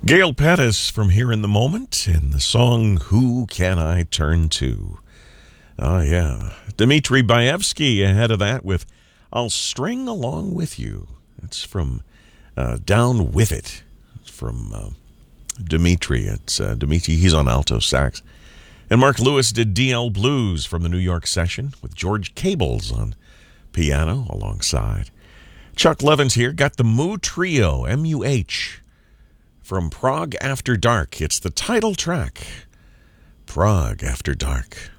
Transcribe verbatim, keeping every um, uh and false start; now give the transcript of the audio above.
Gail Pettis from Here in the Moment in the song Who Can I Turn To? Oh, yeah. Dmitri Baevsky ahead of that with I'll String Along With You. It's from uh, Down With It. It's from uh, Dmitri. It's uh, Dmitri. He's on alto sax. And Mark Lewis did D L Blues from the New York session with George Cables on piano alongside. Chuck Levins here. Got the Moo Trio, M U H. From Prague After Dark. It's the title track, Prague After Dark.